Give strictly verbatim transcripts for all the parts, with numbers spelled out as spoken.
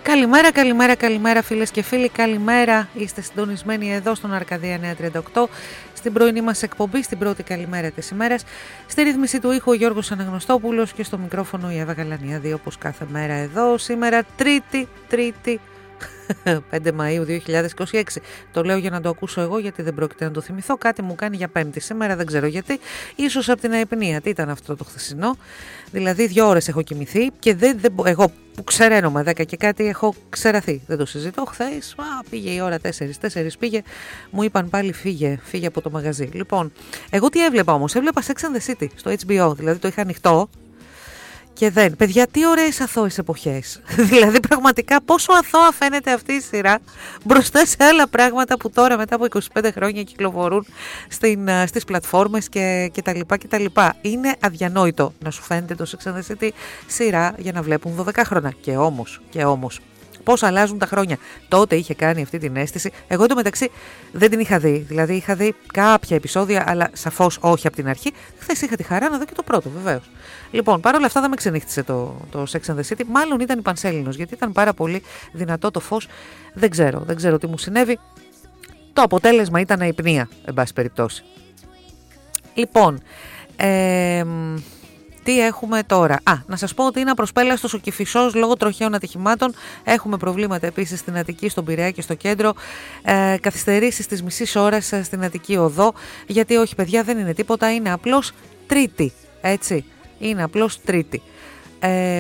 Καλημέρα, καλημέρα, καλημέρα φίλες και φίλοι, καλημέρα. Είστε συντονισμένοι εδώ στον Αρκαδία εννιακόσια τριάντα οκτώ, στην πρωινή μας εκπομπή, στην πρώτη καλημέρα της ημέρας. Στη ρύθμιση του ήχου ο Γιώργος Αναγνωστόπουλος και στο μικρόφωνο η Εύα Γαλανιάδη, όπως κάθε μέρα εδώ. Σήμερα Τρίτη, Τρίτη, πέντε Μαΐου δύο χιλιάδες είκοσι έξι. Το λέω για να το ακούσω εγώ, γιατί δεν πρόκειται να το θυμηθώ. Κάτι μου κάνει για Πέμπτη σήμερα, δεν ξέρω γιατί. Ίσως από την αϊπνία. Τι ήταν αυτό το χθεσινό? Δηλαδή, δύο ώρες έχω κοιμηθεί και δεν, δεν, εγώ που ξεραίνομαι δέκα και κάτι έχω ξεραθεί. Δεν το συζητώ. Χθες πήγε η ώρα τέσσερις, τέσσερις πήγε. Μου είπαν πάλι φύγε, φύγε από το μαγαζί. Λοιπόν, εγώ τι έβλεπα όμως? Έβλεπα Sex and the City στο έιτς μπι ο. Δηλαδή το είχα ανοιχτό. Και δεν. Παιδιά, τι ωραίες αθώες εποχές. Δηλαδή, πραγματικά πόσο αθώα φαίνεται αυτή η σειρά μπροστά σε άλλα πράγματα που τώρα μετά από είκοσι πέντε χρόνια κυκλοφορούν στην, στις πλατφόρμες και, και τα λοιπά και τα λοιπά. Είναι αδιανόητο να σου φαίνεται το Sex and the City σειρά για να βλέπουν δωδεκάχρονα. Και όμως, και όμως, πώς αλλάζουν τα χρόνια. Τότε είχε κάνει αυτή την αίσθηση. Εγώ εντωμεταξύ δεν την είχα δει. Δηλαδή είχα δει κάποια επεισόδια, αλλά σαφώς όχι από την αρχή. Χθες είχα τη χαρά να δω και το πρώτο, βεβαίως. Λοιπόν, παρόλα αυτά δεν με ξενύχτησε το, το Sex and the City. Μάλλον ήταν η Πανσέλινος, γιατί ήταν πάρα πολύ δυνατό το φως. Δεν ξέρω, δεν ξέρω τι μου συνέβη. Το αποτέλεσμα ήταν αϊπνία, εν πάση περιπτώσει. Λοιπόν, ε, τι έχουμε τώρα? Α, να σας πω ότι είναι απροσπέλαστος ο Κηφισός λόγω τροχαίων ατυχημάτων. Έχουμε προβλήματα επίσης στην Αττική, στον Πειραιά και στο κέντρο. Ε, καθυστερήσεις της μισής ώρας στην Αττική Οδό. Γιατί όχι, παιδιά, δεν είναι τίποτα. Είναι απλώς Τρίτη. Έτσι. Είναι απλώς Τρίτη. Ε, ε,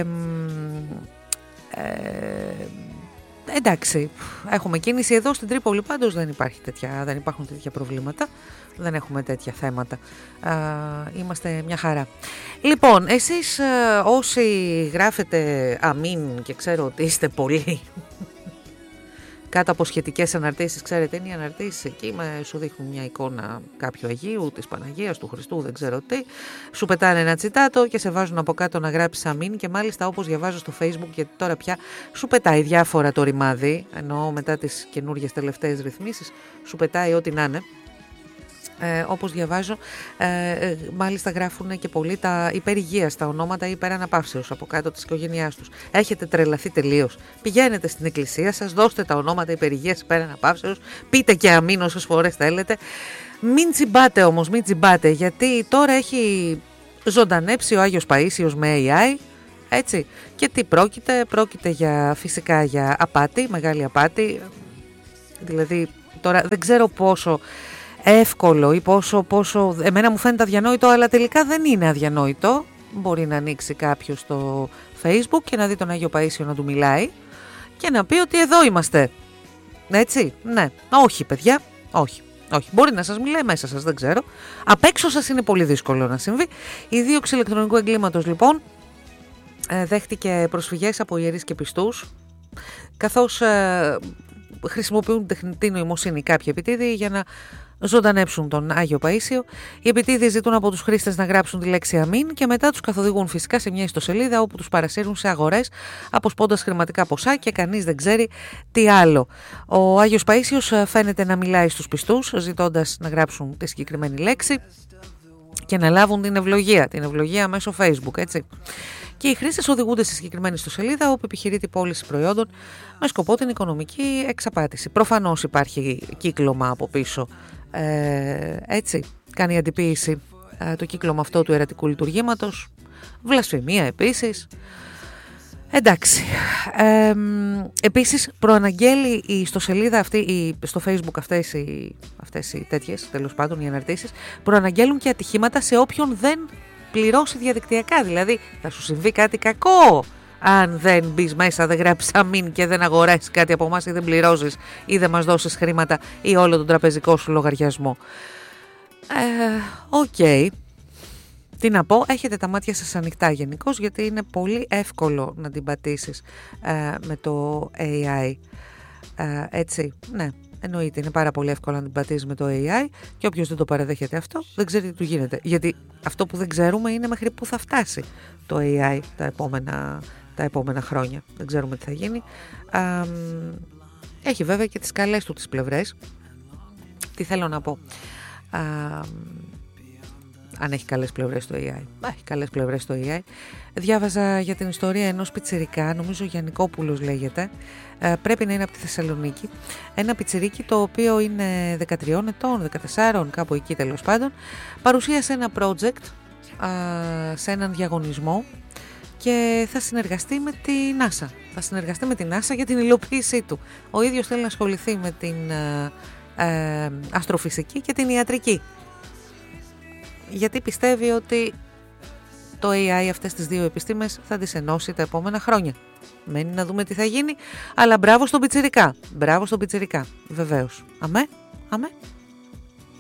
εντάξει, έχουμε κίνηση εδώ στην Τρίπολη, πάντως δεν, υπάρχει τέτοια, δεν υπάρχουν τέτοια προβλήματα. Δεν έχουμε τέτοια θέματα. Α, είμαστε μια χαρά. Λοιπόν, εσείς όσοι γράφετε αμήν και ξέρω ότι είστε πολλοί κάτω από σχετικές αναρτήσεις, ξέρετε, είναι οι αναρτήσεις εκεί, με, σου δείχνουν μια εικόνα κάποιου Αγίου, της Παναγίας, του Χριστού, δεν ξέρω τι. Σου πετάνε ένα τσιτάτο και σε βάζουν από κάτω να γράψεις αμήν, και μάλιστα όπως διαβάζω στο Facebook, γιατί τώρα πια σου πετάει διάφορα το ρημάδι, ενώ μετά τις καινούργιες τελευταίες ρυθμίσεις σου πετάει ό,τι να είναι. Ε, όπως διαβάζω, ε, ε, μάλιστα γράφουν και πολλοί τα υπερ-υγείας, τα ονόματα υπερ-αναπαύσεως από κάτω της οικογένειάς τους. Έχετε τρελαθεί τελείως? Πηγαίνετε στην εκκλησία σας, δώστε τα ονόματα υπερ-υγείας, υπερ-αναπαύσεως, πείτε και αμήν όσες φορές θέλετε. Μην τσιμπάτε όμως, μην τσιμπάτε, γιατί τώρα έχει ζωντανέψει ο Άγιος Παΐσιος με έι άι, έτσι. Και τι πρόκειται? Πρόκειται για, φυσικά για απάτη, μεγάλη απάτη. Δηλαδή τώρα δεν ξέρω πόσο εύκολο ή πόσο, πόσο εμένα μου φαίνεται αδιανόητο, αλλά τελικά δεν είναι αδιανόητο. Μπορεί να ανοίξει κάποιος το Facebook και να δει τον Άγιο Παΐσιο να του μιλάει και να πει ότι εδώ είμαστε. Έτσι, ναι. Όχι, παιδιά, όχι. Όχι, μπορεί να σας μιλάει μέσα σας, δεν ξέρω. Απ' έξω σας είναι πολύ δύσκολο να συμβεί. Η δίωξη ηλεκτρονικού εγκλήματος, λοιπόν, δέχτηκε προσφυγές από ιερείς και πιστούς, καθώς ε, χρησιμοποιούν τεχνητή νοημοσύνη κάποιοι επιτίδιοι για να ζωντανέψουν τον Άγιο Παΐσιο. Οι επιτίδιοι ζητούν από τους χρήστες να γράψουν τη λέξη αμήν και μετά τους καθοδηγούν φυσικά σε μια ιστοσελίδα όπου τους παρασύρουν σε αγορές, αποσπώντας χρηματικά ποσά και κανείς δεν ξέρει τι άλλο. Ο Άγιος Παΐσιος φαίνεται να μιλάει στους πιστούς, ζητώντας να γράψουν τη συγκεκριμένη λέξη και να λάβουν την ευλογία, την ευλογία μέσω Facebook, έτσι. Και οι χρήστες οδηγούνται στη συγκεκριμένη ιστοσελίδα όπου επιχειρείται η πώληση προϊόντων με σκοπό την οικονομική εξαπάτηση. Προφανώς υπάρχει κύκλωμα από πίσω. Ε, έτσι, κάνει αντιποίηση ε, το κύκλωμα αυτό του αιρετικού λειτουργήματος. Βλασφημία επίσης. Εντάξει. Ε, επίσης προαναγγέλει η ιστοσελίδα αυτή, η, στο Facebook αυτές οι, αυτές οι τέτοιες, τέλος πάντων οι αναρτήσεις, προαναγγέλουν και ατυχήματα σε όποιον δεν πληρώσει διαδικτυακά. Δηλαδή θα σου συμβεί κάτι κακό αν δεν μπεις μέσα, δεν γράψεις αμήν και δεν αγοράσεις κάτι από εμάς ή δεν πληρώσεις ή δεν μας δώσεις χρήματα ή όλο τον τραπεζικό σου λογαριασμό. Οκ. Ε, okay. Τι να πω, έχετε τα μάτια σας ανοιχτά γενικώς, γιατί είναι πολύ εύκολο να την πατήσεις ε, με το έι άι. Ε, έτσι, ναι. Εννοείται, είναι πάρα πολύ εύκολο να την πατήσεις με το έι άι και όποιος δεν το παραδέχεται αυτό δεν ξέρει τι του γίνεται. Γιατί αυτό που δεν ξέρουμε είναι μέχρι πού θα φτάσει το έι άι τα επόμενα, τα επόμενα χρόνια. Δεν ξέρουμε τι θα γίνει. Α, έχει βέβαια και τις καλές του τις πλευρές. Τι θέλω να πω. Α, αν έχει καλές πλευρές το έι άι. Έχει καλές πλευρές το έι άι. Διάβαζα για την ιστορία ενός πιτσιρικά, νομίζω Γιαννικόπουλος λέγεται, ε, πρέπει να είναι από τη Θεσσαλονίκη. Ένα πιτσιρίκι το οποίο είναι δεκατρία ετών, δεκατέσσερα, κάπου εκεί τέλος πάντων. Παρουσίασε ένα project ε, σε έναν διαγωνισμό και θα συνεργαστεί με τη NASA. Θα συνεργαστεί με τη NASA για την υλοποίησή του. Ο ίδιος θέλει να ασχοληθεί με την ε, ε, αστροφυσική και την ιατρική. Γιατί πιστεύει ότι το έι άι αυτές τις δύο επιστήμες θα τις ενώσει τα επόμενα χρόνια. Μένει να δούμε τι θα γίνει, αλλά μπράβο στον πιτσιρικά. Μπράβο στον πιτσιρικά, βεβαίως. Αμέ, αμέ.